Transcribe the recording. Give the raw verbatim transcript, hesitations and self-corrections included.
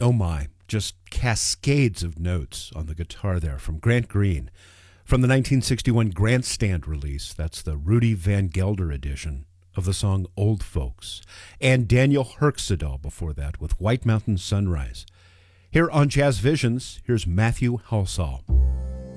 Oh my, just cascades of notes on the guitar there from Grant Green. From the nineteen sixty-one Grandstand release, that's the Rudy Van Gelder edition of the song Old Folks. And Daniel Herxedal before that with White Mountain Sunrise. Here on Jazz Visions, here's Matthew Halsall.